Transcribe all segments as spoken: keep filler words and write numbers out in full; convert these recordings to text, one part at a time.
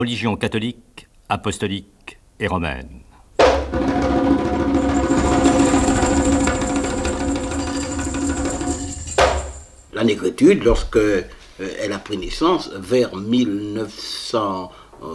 religion catholique, apostolique et romaine. La négritude, lorsque euh, elle a pris naissance, vers mille neuf cent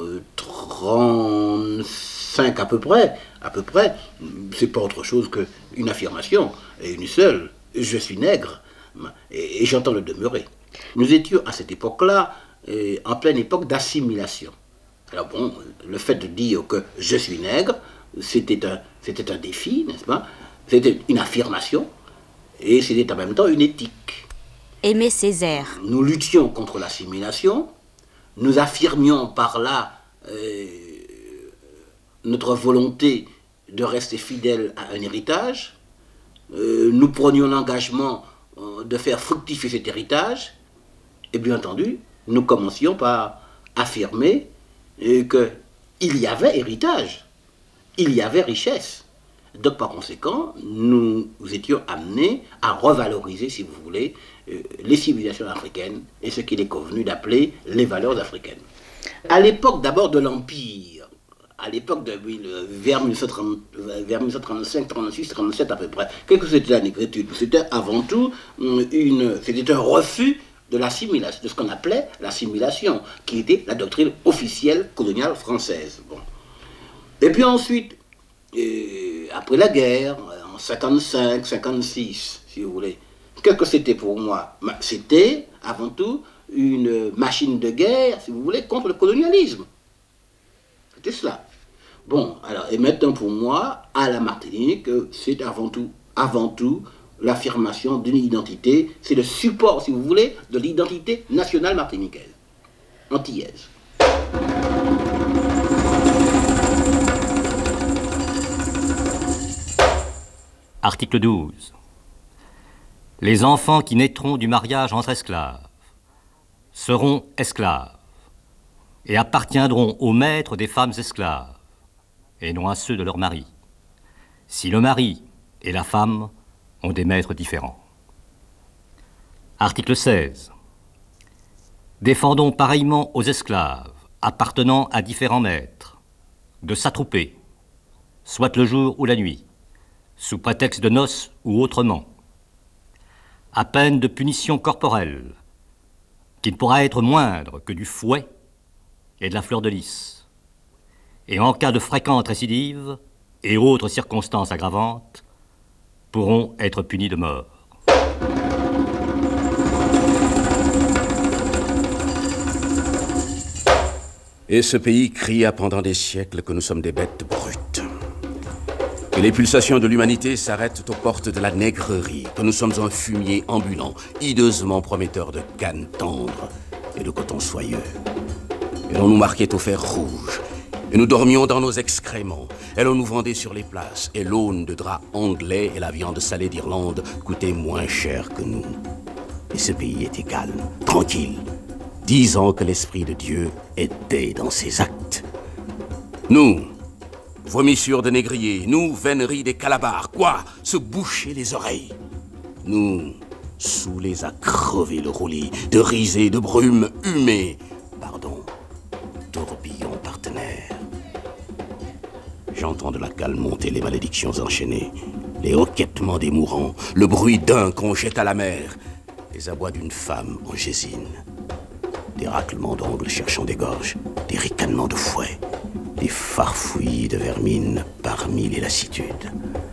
trente-cinq à peu près, à peu près, c'est pas autre chose qu'une affirmation, et une seule, je suis nègre, et, et j'entends le demeurer. Nous étions à cette époque-là, euh, en pleine époque d'assimilation. Alors bon, le fait de dire que je suis nègre, c'était un, c'était un défi, n'est-ce pas? C'était une affirmation, et c'était en même temps une éthique. Aimé Césaire. Nous luttions contre l'assimilation, nous affirmions par là euh, notre volonté de rester fidèles à un héritage, euh, nous prenions l'engagement euh, de faire fructifier cet héritage, et bien entendu, nous commencions par affirmer euh, qu'il y avait héritage, il y avait richesse. Donc par conséquent, nous étions amenés à revaloriser, si vous voulez, euh, les civilisations africaines et ce qu'il est convenu d'appeler les valeurs africaines. À l'époque d'abord de l'Empire, à l'époque de vers mille neuf cent trente-cinq, trente-six, trente-sept à peu près, qu'est-ce que c'était la négritude? C'était avant tout une, c'était un refus de l'assimilation, de ce qu'on appelait l'assimilation, qui était la doctrine officielle coloniale française. Bon. Et puis ensuite, et après la guerre, en cinquante-cinq, cinquante-six, si vous voulez, qu'est-ce que c'était pour moi? C'était, avant tout, une machine de guerre, si vous voulez, contre le colonialisme. C'était cela. Bon, alors, et maintenant pour moi, à la Martinique, c'est avant tout, avant tout, l'affirmation d'une identité, c'est le support, si vous voulez, de l'identité nationale martiniquaise, antillaise. Article douze. Les enfants qui naîtront du mariage entre esclaves seront esclaves et appartiendront aux maîtres des femmes esclaves et non à ceux de leur mari, si le mari et la femme ont des maîtres différents. Article seize. Défendons pareillement aux esclaves appartenant à différents maîtres de s'attrouper, soit le jour ou la nuit, sous prétexte de noces ou autrement, à peine de punition corporelle, qui ne pourra être moindre que du fouet et de la fleur de lys, et en cas de fréquente récidive et autres circonstances aggravantes, pourront être punis de mort. Et ce pays cria pendant des siècles que nous sommes des bêtes brutes, que les pulsations de l'humanité s'arrêtent aux portes de la nègrerie, que nous sommes un fumier ambulant, hideusement prometteur de canne tendre et de coton soyeux. Et l'on nous marquait au fer rouge, et nous dormions dans nos excréments, et l'on nous vendait sur les places, et l'aune de drap anglais et la viande salée d'Irlande coûtaient moins cher que nous. Et ce pays était calme, tranquille, disant que l'Esprit de Dieu était dans ses actes. Nous, vomissures de négriers, nous, véneries des calabars, quoi, se boucher les oreilles. Nous, saoulés à crever le roulis, de risée, de brume humée, pardon, tourbillon partenaire. J'entends de la cale monter les malédictions enchaînées, les hoquetements des mourants, le bruit d'un qu'on jette à la mer, les abois d'une femme en gésine, des raclements d'ongles cherchant des gorges, des ricanements de fouet, des farfouillis de vermine parmi les lassitudes.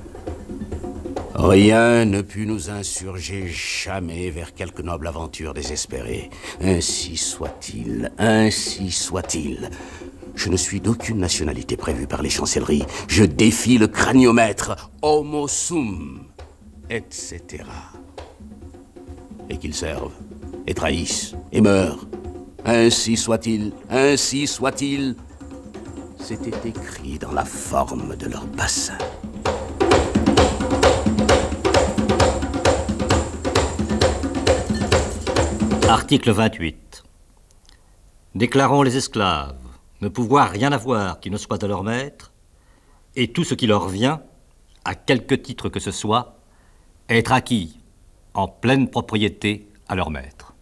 Rien ne put nous insurger jamais vers quelque noble aventure désespérée. Ainsi soit-il, ainsi soit-il. Je ne suis d'aucune nationalité prévue par les chancelleries. Je défie le craniomètre, homo sum, et cetera. Et qu'ils servent, et trahissent, et meurent. Ainsi soit-il, ainsi soit-il. C'était écrit dans la forme de leur bassin. Article vingt-huit. Déclarons les esclaves ne pouvoir rien avoir qui ne soit de leur maître, et tout ce qui leur vient, à quelque titre que ce soit, être acquis en pleine propriété à leur maître.